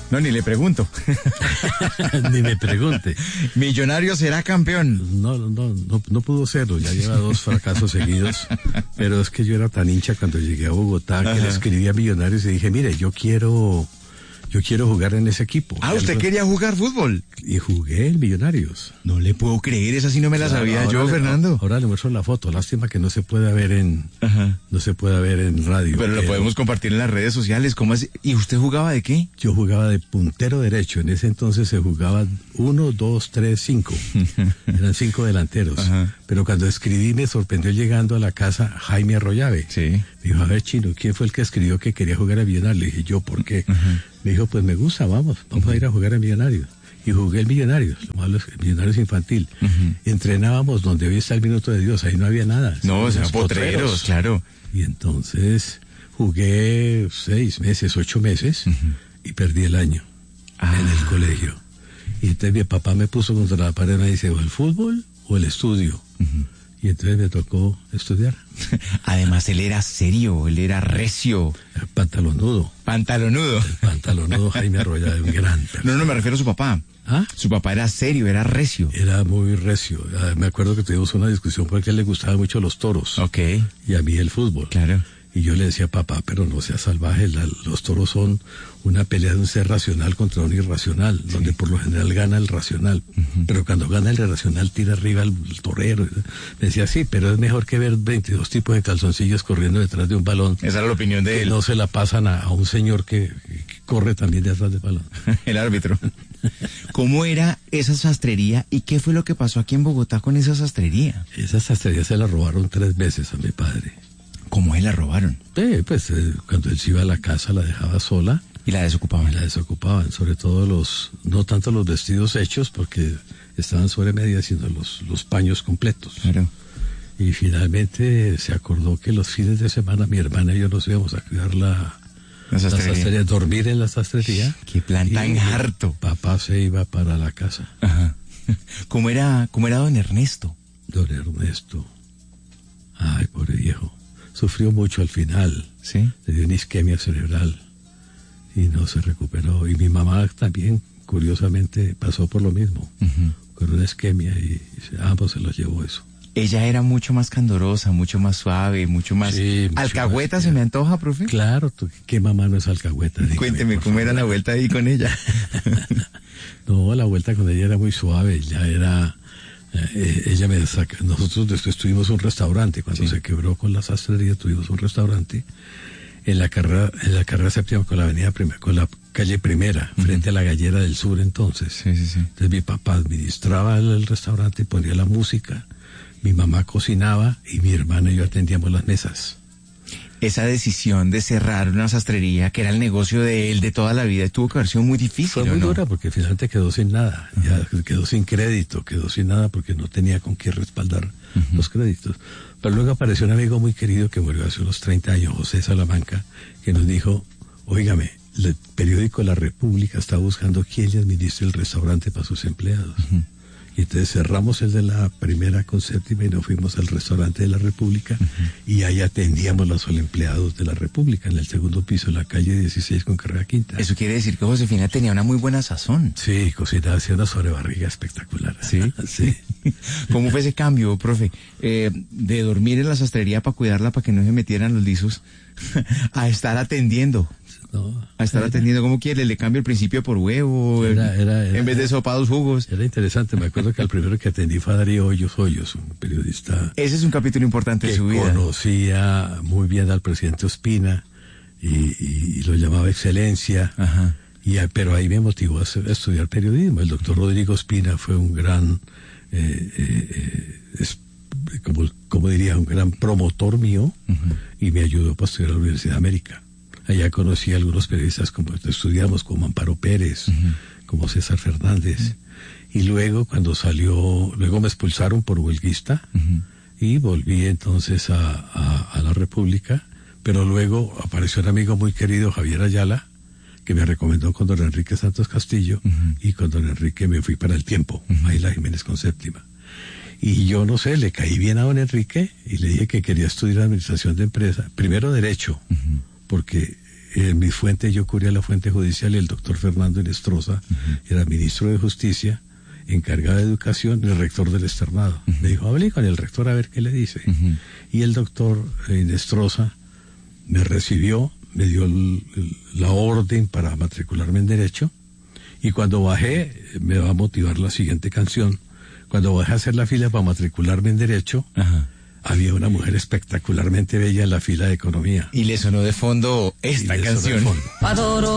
No, ni le pregunto. Ni me pregunte. Millonarios será campeón. No pudo serlo, ya lleva 2 fracasos seguidos, pero es que yo era tan hincha cuando llegué a Bogotá que le escribí a Millonarios y dije, mire, yo quiero jugar en ese equipo. ¿Usted quería jugar fútbol? Y jugué en Millonarios. No le puedo creer, esa sí no me la sabía yo, Fernando. Ahora le muestro la foto, lástima que no se pueda ver en radio. Pero lo podemos compartir en las redes sociales, ¿cómo así? ¿Y usted jugaba de qué? Yo jugaba de puntero derecho, en ese entonces se jugaba 1, 2, 3, 5. Eran 5 delanteros. Pero cuando escribí me sorprendió llegando a la casa Jaime Arroyave. Sí. Me dijo, a ver, Chino, ¿quién fue el que escribió que quería jugar a Millonarios? Le dije, yo, ¿por qué? Me dijo, pues me gusta, vamos a ir a jugar a Millonarios. Y jugué en Millonarios, lo malo es que Millonarios infantil. Entrenábamos donde hoy está el Minuto de Dios, ahí no había nada. No, o sea, potreros, claro. Y entonces jugué 6 meses, 8 meses y perdí el año en el colegio. Y entonces mi papá me puso contra la pared y me dice, o el fútbol o el estudio. Y entonces me tocó estudiar. Además, él era serio, él era recio. Pantalonudo. Pantalonudo. El pantalonudo Jaime Arroyave, un gran persona. No me refiero a su papá. ¿Ah? Su papá era serio, era recio. Era muy recio. Me acuerdo que tuvimos una discusión porque a él le gustaban mucho los toros. Ok. Y a mí el fútbol. Claro. Y yo le decía, papá, pero no sea salvaje, los toros son una pelea de un ser racional contra un irracional, donde por lo general gana el racional. Pero cuando gana el irracional tira arriba el torero. Me decía, sí, pero es mejor que ver 22 tipos de calzoncillos corriendo detrás de un balón. Esa era la opinión de él. No se la pasan a un señor que corre también detrás del balón. El árbitro. ¿Cómo era esa sastrería y qué fue lo que pasó aquí en Bogotá con esa sastrería? Esa sastrería se la robaron 3 veces a mi padre. ¿Cómo él la robaron? Cuando él se iba a la casa la dejaba sola. ¿Y la desocupaban? Y la desocupaban, sobre todo no tanto los vestidos hechos, porque estaban sobre medida, sino los paños completos. Claro. Y finalmente se acordó que los fines de semana mi hermana y yo nos íbamos a cuidar la sastrería, dormir en la sastrería. ¡Qué plan tan harto! Papá se iba para la casa. Ajá. ¿Cómo era don Ernesto? Don Ernesto. Ay, pobre viejo. Sufrió mucho al final. ¿Sí? Le dio una isquemia cerebral y no se recuperó. Y mi mamá también, curiosamente, pasó por lo mismo, con una isquemia y ambos se los llevó eso. Ella era mucho más candorosa, mucho más suave, mucho más... Sí, mucho ¿Alcahueta más, se me antoja, profe? Claro, ¿qué mamá no es alcahueta? Dígame, cuénteme, ¿cómo era la vuelta ahí con ella? No, la vuelta con ella era muy suave, ya era... ella me saca, nosotros después tuvimos un restaurante, cuando se quebró con la sastrería tuvimos un restaurante en la carrera séptima con la avenida primera, con la calle Primera, frente a la Gallera del Sur entonces. Entonces mi papá administraba el restaurante y ponía la música, mi mamá cocinaba y mi hermana y yo atendíamos las mesas. Esa decisión de cerrar una sastrería, que era el negocio de él de toda la vida, tuvo que haber sido muy difícil. Fue muy dura porque finalmente quedó sin nada, ya quedó sin crédito, quedó sin nada porque no tenía con qué respaldar los créditos. Pero luego apareció un amigo muy querido que murió hace unos 30 años, José Salamanca, que nos dijo, óigame, el periódico La República está buscando quién le administre el restaurante para sus empleados. Y entonces cerramos el de la Primera con Séptima y nos fuimos al restaurante de La República y ahí atendíamos a los empleados de La República en el segundo piso, en la calle 16 con carrera quinta. Eso quiere decir que Josefina tenía una muy buena sazón. Sí, cocinaba, hacía una sobrebarriga espectacular. ¿Sí? Sí. ¿Cómo fue ese cambio, profe? De dormir en la sastrería para cuidarla, para que no se metieran los lisos, a estar atendiendo. Atendiendo como quiere, le cambia el principio por huevo, en vez de sopados jugos. Era interesante, me acuerdo que al primero que atendí fue a Darío Hoyos, un periodista. Ese es un capítulo importante de su vida. Que conocía muy bien al presidente Ospina y lo llamaba Excelencia. Ajá. Pero ahí me motivó a estudiar periodismo. El doctor Rodrigo Ospina fue un gran, como diría, un gran promotor mío y me ayudó para estudiar a la Universidad de América. Allá conocí a algunos periodistas como estudiamos, como Amparo Pérez, como César Fernández. Y luego luego me expulsaron por huelguista y volví entonces a la República. Pero luego apareció un amigo muy querido, Javier Ayala, que me recomendó con don Enrique Santos Castillo y con don Enrique me fui para El Tiempo, ahí la Jiménez con Séptima. Y yo no sé, le caí bien a don Enrique y le dije que quería estudiar administración de empresa, primero derecho, porque en mi fuente, yo cubría la fuente judicial, y el doctor Fernando Inestrosa era ministro de Justicia, encargado de Educación, y el rector del externado. Me dijo, hable con el rector a ver qué le dice. Y el doctor Inestrosa me recibió, me dio la orden para matricularme en Derecho, y cuando bajé, me va a motivar la siguiente canción, cuando bajé a hacer la fila para matricularme en Derecho, había una mujer espectacularmente bella en la fila de Economía. Y le sonó de fondo esta canción. Adoro